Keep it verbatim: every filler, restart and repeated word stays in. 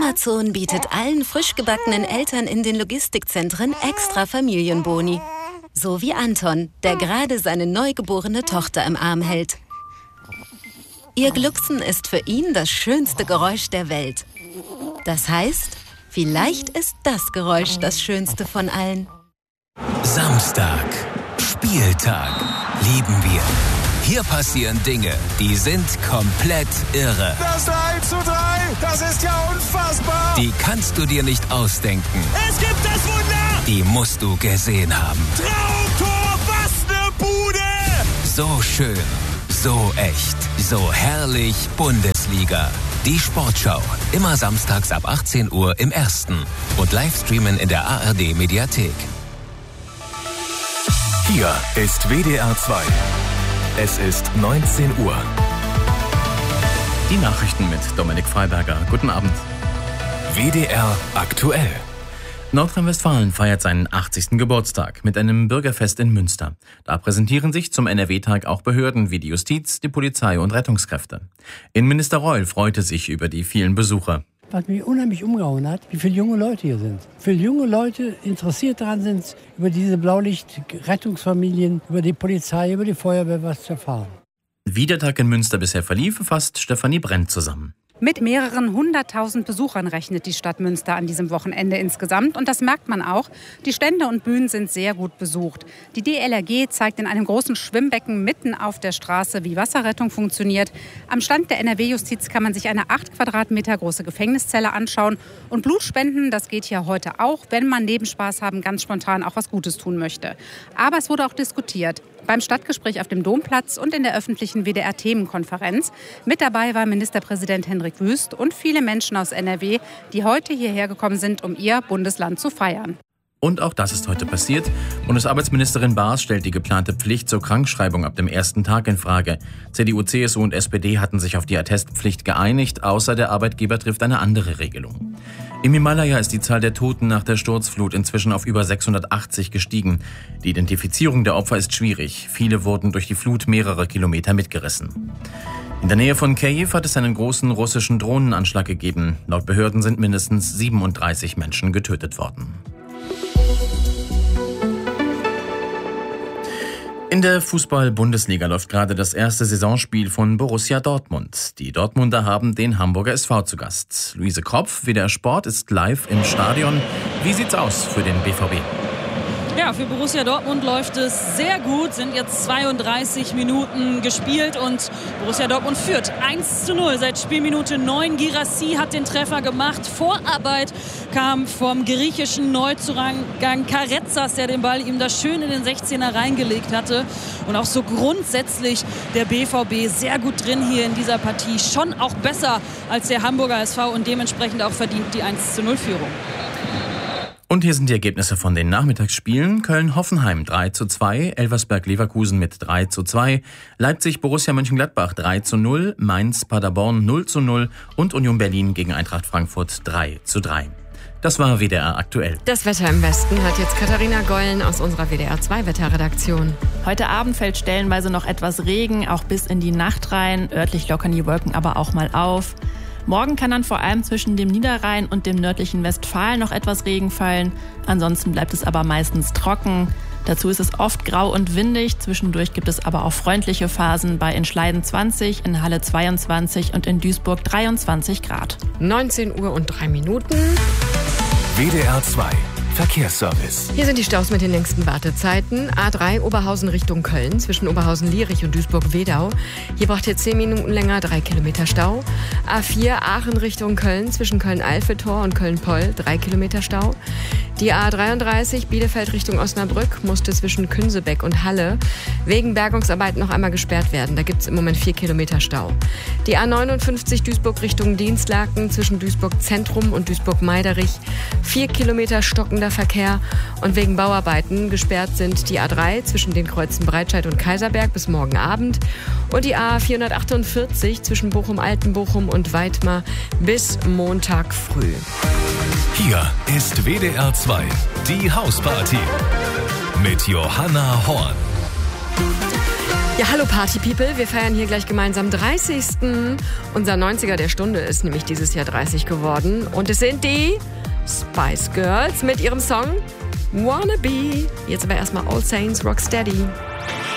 Amazon bietet allen frisch gebackenen Eltern in den Logistikzentren extra Familienboni. So wie Anton, der gerade seine neugeborene Tochter im Arm hält. Ihr Glucksen ist für ihn das schönste Geräusch der Welt. Das heißt, vielleicht ist das Geräusch das schönste von allen. Samstag, Spieltag, lieben wir. Hier passieren Dinge, die sind komplett irre. Das drei zu drei, das ist ja unfassbar. Die kannst du dir nicht ausdenken. Es gibt das Wunder. Die musst du gesehen haben. Traumtor, was ne Bude. So schön, so echt, so herrlich Bundesliga. Die Sportschau, immer samstags ab achtzehn Uhr im Ersten und Livestreamen in der A R D Mediathek. Hier ist W D R zwei. Es ist neunzehn Uhr. Die Nachrichten mit Dominik Freiberger. Guten Abend. W D R aktuell. Nordrhein-Westfalen feiert seinen achtzigsten Geburtstag mit einem Bürgerfest in Münster. Da präsentieren sich zum N R W-Tag auch Behörden wie die Justiz, die Polizei und Rettungskräfte. Innenminister Reul freute sich über die vielen Besucher. Was mich unheimlich umgehauen hat, wie viele junge Leute hier sind. Wie viele junge Leute interessiert daran sind, über diese Blaulicht-Rettungsfamilien, über die Polizei, über die Feuerwehr was zu erfahren. Wie der Tag in Münster bisher verlief, fasst Stefanie Brennt zusammen. Mit mehreren hunderttausend Besuchern rechnet die Stadt Münster an diesem Wochenende insgesamt. Und das merkt man auch. Die Stände und Bühnen sind sehr gut besucht. Die D L R G zeigt in einem großen Schwimmbecken mitten auf der Straße, wie Wasserrettung funktioniert. Am Stand der N R W-Justiz kann man sich eine acht Quadratmeter große Gefängniszelle anschauen. Und Blutspenden, das geht hier heute auch, wenn man neben Spaß haben ganz spontan auch was Gutes tun möchte. Aber es wurde auch diskutiert. Beim Stadtgespräch auf dem Domplatz und in der öffentlichen W D R-Themenkonferenz. Mit dabei war Ministerpräsident Hendrik Wüst und viele Menschen aus N R W, die heute hierher gekommen sind, um ihr Bundesland zu feiern. Und auch das ist heute passiert. Bundesarbeitsministerin Baas stellt die geplante Pflicht zur Krankschreibung ab dem ersten Tag in Frage. C D U, C S U und S P D hatten sich auf die Attestpflicht geeinigt, außer der Arbeitgeber trifft eine andere Regelung. Im Himalaya ist die Zahl der Toten nach der Sturzflut inzwischen auf über sechshundertachtzig gestiegen. Die Identifizierung der Opfer ist schwierig. Viele wurden durch die Flut mehrere Kilometer mitgerissen. In der Nähe von Kiew hat es einen großen russischen Drohnenanschlag gegeben. Laut Behörden sind mindestens siebenunddreißig Menschen getötet worden. In der Fußball-Bundesliga läuft gerade das erste Saisonspiel von Borussia Dortmund. Die Dortmunder haben den Hamburger S V zu Gast. Luise Kropf, W D R Sport, ist live im Stadion. Wie sieht's aus für den B V B? Ja, für Borussia Dortmund läuft es sehr gut. Sind jetzt zweiunddreißig Minuten gespielt und Borussia Dortmund führt eins zu null seit Spielminute neun. Guirassy hat den Treffer gemacht. Vorarbeit kam vom griechischen Neuzugang Karetzas, der den Ball ihm da schön in den sechzehner reingelegt hatte. Und auch so grundsätzlich der B V B sehr gut drin hier in dieser Partie. Schon auch besser als der Hamburger S V und dementsprechend auch verdient die eins zu null Führung. Und hier sind die Ergebnisse von den Nachmittagsspielen. Köln-Hoffenheim drei zu zwei, Elversberg-Leverkusen mit drei zu zwei, Leipzig-Borussia Mönchengladbach drei zu null, Mainz-Paderborn null zu null und Union Berlin gegen Eintracht Frankfurt drei zu drei. Das war W D R aktuell. Das Wetter im Westen hat jetzt Katharina Gollen aus unserer W D R zwei Wetterredaktion. Heute Abend fällt stellenweise noch etwas Regen, auch bis in die Nacht rein. Örtlich lockern die Wolken aber auch mal auf. Morgen kann dann vor allem zwischen dem Niederrhein und dem nördlichen Westfalen noch etwas Regen fallen. Ansonsten bleibt es aber meistens trocken. Dazu ist es oft grau und windig. Zwischendurch gibt es aber auch freundliche Phasen bei in Schleiden zwanzig, in Halle zweiundzwanzig und in Duisburg dreiundzwanzig Grad. neunzehn Uhr und drei Minuten. W D R zwei Verkehrsservice. Hier sind die Staus mit den längsten Wartezeiten. A drei Oberhausen Richtung Köln, zwischen Oberhausen-Lierich und Duisburg-Wedau. Hier braucht ihr zehn Minuten länger, drei Kilometer Stau. A vier Aachen Richtung Köln, zwischen Köln-Alfetor und Köln-Poll, drei Kilometer Stau. Die A dreiunddreißig Bielefeld Richtung Osnabrück musste zwischen Künsebeck und Halle wegen Bergungsarbeiten noch einmal gesperrt werden. Da gibt es im Moment vier Kilometer Stau. Die A neunundfünfzig Duisburg Richtung Dienstlaken, zwischen Duisburg Zentrum und Duisburg-Meiderich, vier Kilometer stockender Verkehr. Und wegen Bauarbeiten gesperrt sind die A drei zwischen den Kreuzen Breitscheid und Kaiserberg bis morgen Abend und die A vierhundertachtundvierzig zwischen Bochum-Altenbochum und Weidmar bis Montag früh. Hier ist W D R zwei, die Hausparty mit Johanna Horn. Ja, hallo Party People, wir feiern hier gleich gemeinsam dreißigsten Unser neunziger der Stunde ist nämlich dieses Jahr dreißig geworden. Und es sind die Spice Girls mit ihrem Song Wanna Be. Jetzt aber erstmal All Saints Rocksteady.